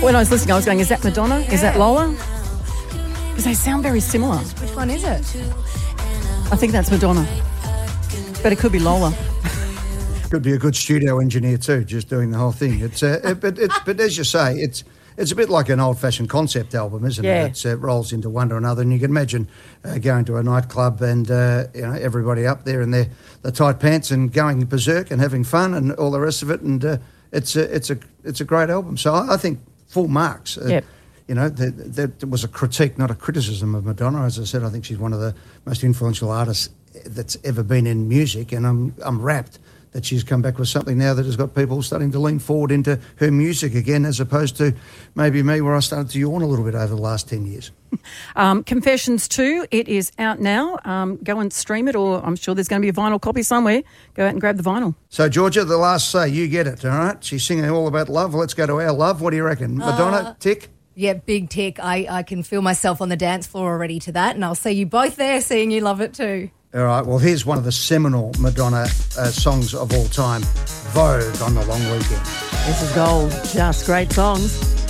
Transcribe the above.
When I was listening, I was going, is that Madonna? Is that Lola? Because they sound very similar. Which one is it? I think that's Madonna. But it could be Lola. Could be a good studio engineer too, just doing the whole thing. But as you say, it's a bit like an old-fashioned concept album, isn't it? It rolls into one or another, and you can imagine going to a nightclub and everybody up there in the tight pants and going berserk and having fun and all the rest of it. And it's a great album. So I think full marks. Yep. There was a critique, not a criticism of Madonna. As I said, I think she's one of the most influential artists that's ever been in music, and I'm rapt that she's come back with something now that has got people starting to lean forward into her music again, as opposed to maybe me, where I started to yawn a little bit over the last 10 years. Confessions 2, it is out now. Go and stream it, or I'm sure there's going to be a vinyl copy somewhere. Go out and grab the vinyl. So, Georgia, the last say, you get it, all right? She's singing all about love. Let's go to our love. What do you reckon? Madonna, tick? Yeah, big tick. I can feel myself on the dance floor already to that, and I'll see you both there seeing you love it too. All right, well, here's one of the seminal Madonna songs of all time, Vogue on the Long Weekend. This is gold. Just great songs.